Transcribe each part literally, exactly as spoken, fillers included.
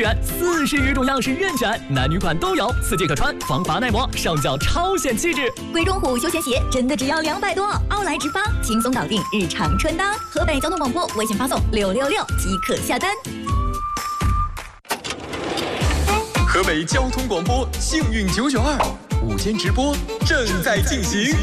元，四十余种样式任选，男女款都有，四季可穿，防滑耐磨，上脚超显气质。 贵中虎休闲鞋真的只要两百多，奥莱直发，轻松搞定日常穿搭。河北交通广播微信发送六六六即可下单。 河北交通广播幸运九九二午间直播正在进行。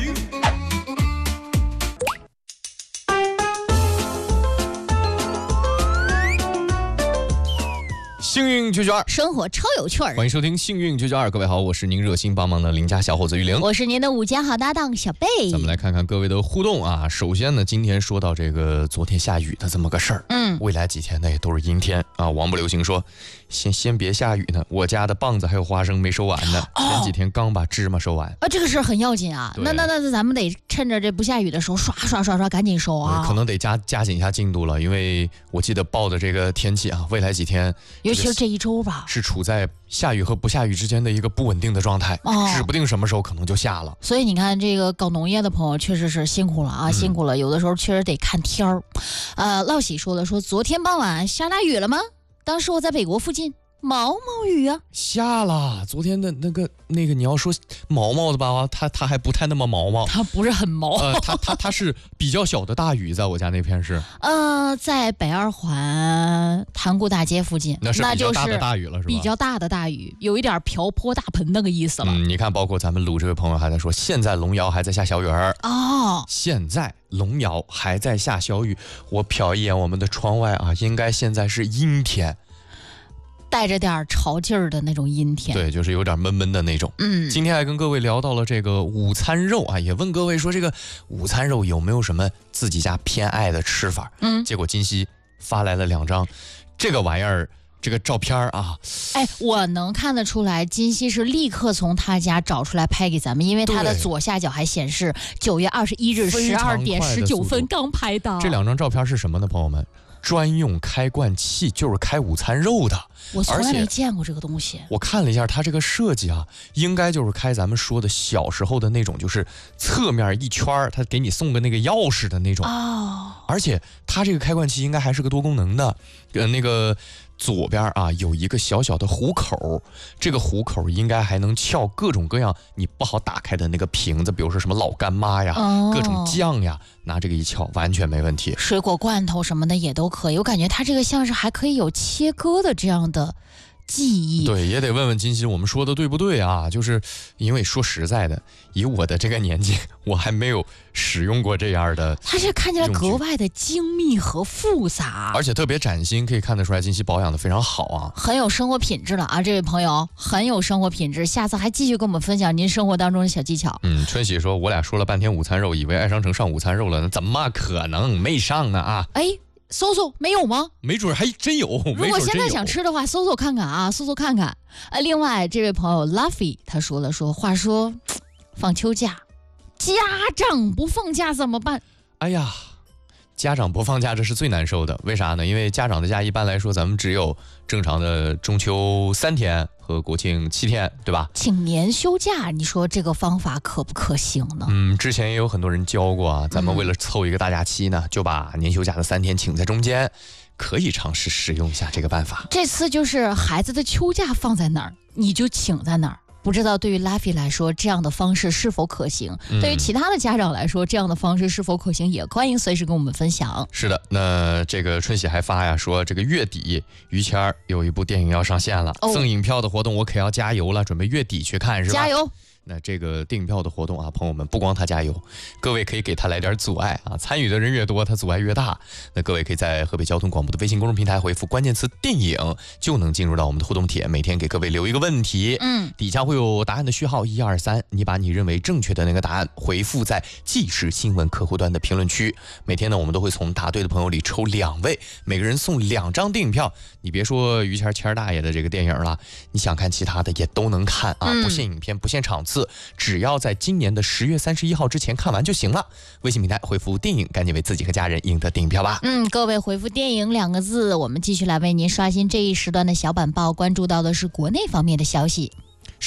幸运九九二， 生活超有趣儿。 欢迎收听幸运九九二，各位好，我是您热心帮忙的邻家小伙子玉玲， 我是您的午间好搭档小贝。 咱们来看看各位的互动啊。首先呢，今天说到这个昨天下雨的这么个事儿，嗯，未来几天呢也都是阴天啊。王不留行说，先先别下雨呢，我家的棒子还有花生没收完呢，哦、前几天刚把芝麻收完啊，这个事儿很要紧啊。那那那咱们得趁着这不下雨的时候刷刷刷刷赶紧收啊。 可能得加加紧一下进度了，因为我记得报的这个天气啊，未来几天尤其是这一周吧， 是处在下雨和不下雨之间的一个不稳定的状态，哦、指不定什么时候可能就下了。 所以你看，这个搞农业的朋友确实是辛苦了啊，嗯、辛苦了。有的时候确实得看天儿。呃，烙喜说了，说昨天傍晚下大雨了吗？当时我在北国附近。毛毛雨啊， 下了。昨天的那个那个，你要说毛毛的吧，它它还不太那么毛毛， 它不是很毛， 呃，它它它是比较小的大雨，在我家那片是， 呃，在北二环塘沽大街附近， 那是比较大的大雨了，是吧？ 比较大的大雨，有一点瓢泼大盆那个意思了。 嗯，你看，包括咱们鲁这位朋友还在说，现在龙窑还在下小雨儿哦，现在龙窑还在下小雨。我瞟一眼我们的窗外啊，应该现在是阴天。 带着点潮劲儿的那种阴天， 对，就是有点闷闷的那种。嗯，今天还跟各位聊到了这个午餐肉啊，也问各位说这个午餐肉有没有什么自己家偏爱的吃法？嗯，结果金熙发来了两张这个玩意儿这个照片啊。 哎，我能看得出来，金熙是立刻从他家找出来拍给咱们，因为他的左下角还显示九月二十一日十二点十九分刚拍的。 这两张照片是什么呢，朋友们？专用开罐器，就是开午餐肉的。 我从来没见过这个东西。 我看了一下它这个设计啊，应该就是开咱们说的小时候的那种，就是侧面一圈它给你送个那个钥匙的那种。哦。而且它这个开罐器应该还是个多功能的，呃，那个左边啊有一个小小的壶口，这个壶口应该还能撬各种各样你不好打开的那个瓶子，比如说什么老干妈呀、哦、各种酱呀，拿这个一撬完全没问题。 水果罐头什么的也都可以，我感觉它这个像是还可以有切割的这样的记忆。 对，也得问问金熙我们说的对不对啊？就是因为说实在的，以我的这个年纪，我还没有使用过这样的。 它是看起来格外的精密和复杂， 而且特别崭新，可以看得出来金熙保养的非常好啊， 很有生活品质了啊！这位朋友很有生活品质，下次还继续跟我们分享您生活当中的小技巧。 嗯，春喜说，我俩说了半天午餐肉，以为爱商城上午餐肉了呢，怎么可能没上呢啊？ 哎。搜搜没有吗？ 没准还真有。 如果现在想吃的话，搜搜看看啊，搜搜看看。呃，另外这位朋友 Luffy 他说了说，话说放秋假，家长不放假怎么办？ 哎呀，家长不放假这是最难受的，为啥呢？因为家长的假一般来说咱们只有正常的中秋三天和国庆七天，对吧？ 请年休假，你说这个方法可不可行呢？ 嗯，之前也有很多人教过啊，咱们为了凑一个大假期呢，嗯、就把年休假的三天请在中间，可以尝试使用一下这个办法。 这次就是孩子的秋假放在哪儿，你就请在哪儿。不知道对于 Luffy 来说，这样的方式是否可行？嗯、对于其他的家长来说，这样的方式是否可行，也欢迎随时跟我们分享。 是的，那这个春喜还发呀，说这个月底于谦儿有一部电影要上线了，哦、赠影票的活动我可要加油了，准备月底去看，是吧？ 加油！ 那这个订票的活动啊，朋友们，不光他加油，各位可以给他来点阻碍啊，参与的人越多，他阻碍越大。那各位可以在河北交通广播的微信公众平台回复关键词电影，就能进入到我们的互动帖，每天给各位留一个问题，嗯，底下会有答案的序号一二三，你把你认为正确的那个答案回复在即时新闻客户端的评论区。每天呢，我们都会从答对的朋友里抽两位，每个人送两张电影票。你别说于谦谦大爷的这个电影了，你想看其他的也都能看啊，不限影片，不限场次。只要在今年的十月三十一号之前看完就行了。微信平台回复电影，赶紧为自己和家人赢得电影票吧。 嗯，各位回复电影两个字，我们继续来为您刷新这一时段的小板报，关注到的是国内方面的消息。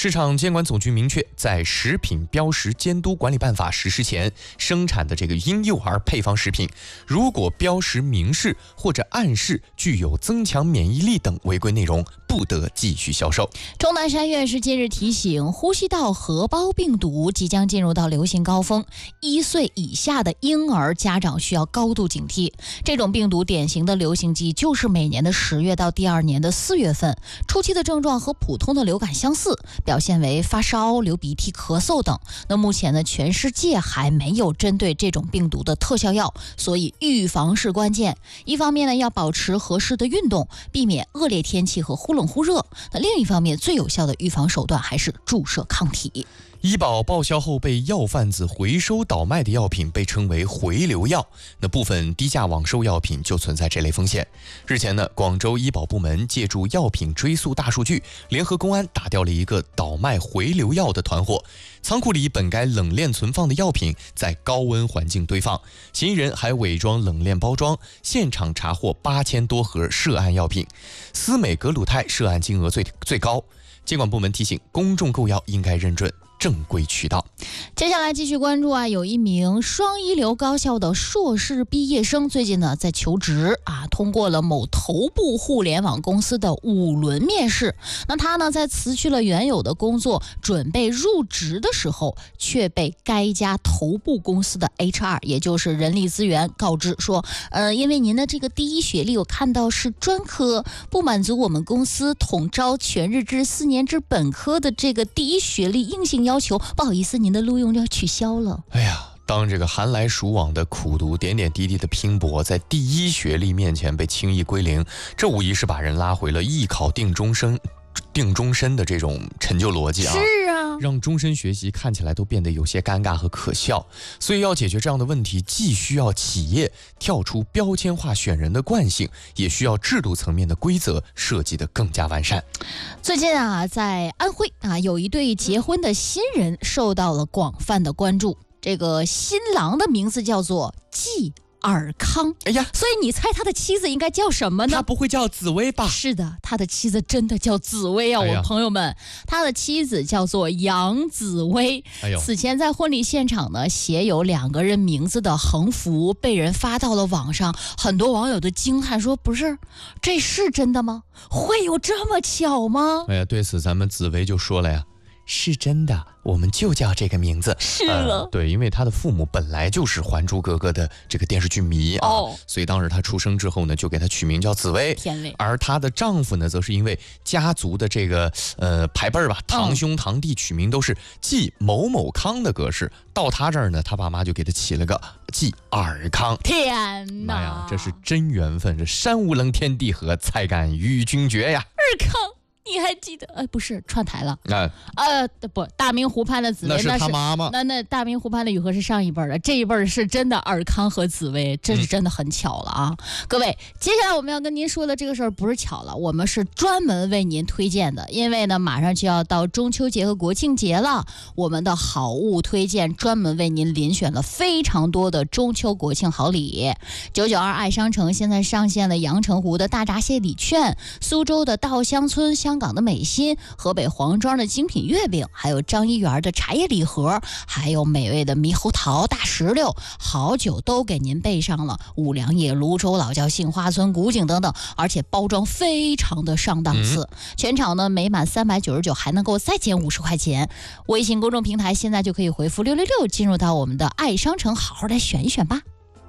市场监管总局明确，在食品标识监督管理办法实施前，生产的这个婴幼儿配方食品，如果标识明示或者暗示具有增强免疫力等违规内容，不得继续销售。 钟南山院士近日提醒，呼吸道合胞病毒即将进入到流行高峰，一岁以下的婴儿家长需要高度警惕。这种病毒典型的流行季就是每年的十月到第二年的四月份，初期的症状和普通的流感相似，表现为发烧、流鼻涕、咳嗽等。那目前呢，全世界还没有针对这种病毒的特效药，所以预防是关键。一方面呢，要保持合适的运动，避免恶劣天气和忽冷忽热。那另一方面，最有效的预防手段还是注射抗体。 医保报销后被药贩子回收倒卖的药品被称为回流药，那部分低价网售药品就存在这类风险。日前呢，广州医保部门借助药品追溯大数据，联合公安打掉了一个倒卖回流药的团伙。仓库里本该冷链存放的药品在高温环境堆放，嫌疑人还伪装冷链包装，现场查获八千多盒涉案药品。司美格鲁肽涉案金额最最高。监管部门提醒，公众购药应该认准正规渠道。 接下来继续关注啊，有一名双一流高校的硕士毕业生，最近呢在求职啊，通过了某头部互联网公司的五轮面试。那他呢在辞去了原有的工作，准备入职的时候，却被该家头部公司的 H R， 也就是人力资源告知说，呃，因为您的这个第一学历我看到是专科，不满足我们公司统招全日制四年制本科的这个第一学历硬性要求，不好意思，您的录用要取消了。 哎呀，当这个寒来暑往的苦读，点点滴滴的拼搏，在第一学历面前被轻易归零，这无疑是把人拉回了艺考定终生定终身的这种陈旧逻辑啊。 是啊， 让终身学习看起来都变得有些尴尬和可笑。所以要解决这样的问题，既需要企业跳出标签化选人的惯性，也需要制度层面的规则设计得更加完善。 最近啊，在安徽啊，有一对结婚的新人受到了广泛的关注。这个新郎的名字叫做季尔康。 哎呀， 所以你猜他的妻子应该叫什么呢？ 他不会叫紫薇吧？ 是的，他的妻子真的叫紫薇啊！ 哎、 我朋友们，他的妻子叫做杨紫薇。 哎呦， 此前在婚礼现场呢，写有两个人名字的横幅被人发到了网上，很多网友都惊叹说：“不是，这是真的吗？会有这么巧吗？” 哎呀，对此咱们紫薇就说了呀。是真的，我们就叫这个名字。 是了、 呃，对，因为他的父母本来就是《还珠格格》的这个电视剧迷啊、 哦， 所以当时他出生之后呢，就给他取名叫紫薇。 天威。 而她的丈夫呢，则是因为家族的这个呃排辈儿吧，堂兄堂弟取名都是季某某康的格式，嗯、到他这儿呢，他爸妈就给他起了个季尔康。 天哪， 妈呀，这是真缘分，这山无棱天地合，才敢与君绝呀！ 尔康。你还记得？呃，不是串台了。 啊， 呃，不，大明湖畔的紫薇那是他妈妈。 那那大明湖畔的雨荷是上一辈的，这一辈是真的尔康和紫薇，这是真的很巧了啊！嗯、各位，接下来我们要跟您说的这个事儿不是巧了，我们是专门为您推荐的，因为呢，马上就要到中秋节和国庆节了，我们的好物推荐专门为您遴选了非常多的中秋国庆好礼。九九二爱商城现在上线了阳澄湖的大闸蟹礼券，苏州的稻香村。香港的美心，河北黄庄的精品月饼，还有张一元的茶叶礼盒，还有美味的猕猴桃、大石榴，好酒都给您备上了。五粮液、泸州老窖、杏花村、古井等等，而且包装非常的上档次。嗯、全场呢每满三百九十九还能够再减五十块钱。微信公众平台现在就可以回复六六六进入到我们的爱商城，好好来选一选吧。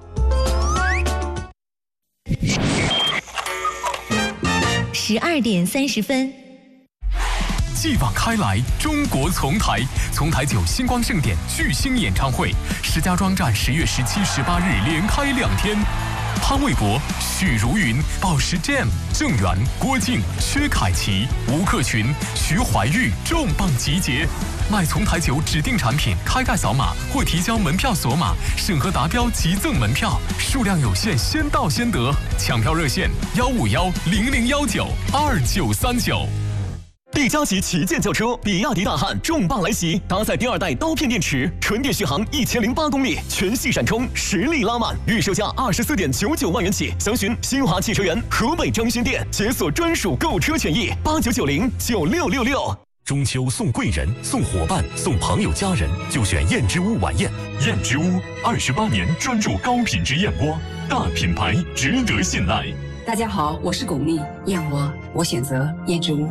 十二点三十分， 继往开来，中国丛台，丛台酒星光盛典巨星演唱会，石家庄站十月十七、十八日连开两天。潘玮柏、许茹芸、宝石 Jam、郑源、郭靖、薛凯琪、吴克群、徐怀钰重磅集结。买丛台酒指定产品，开盖扫码或提交门票锁码，审核达标即赠门票，数量有限，先到先得。抢票热线：幺五幺零零幺九二九三九。 力嘉级旗舰轿车比亚迪大汉重磅来袭，搭载第二代刀片电池，纯电续航一千零八公里，全系闪充，实力拉满，预售价二十四点九九万元起。详询新华汽车园河北张勋店，解锁专属购车权益，八九九零九六六六。 中秋送贵人、送伙伴、送朋友家人，就选燕之屋晚宴。 燕之屋二十八年专注高品质燕窝，大品牌值得信赖。 大家好，我是巩俐，燕窝我选择燕之屋。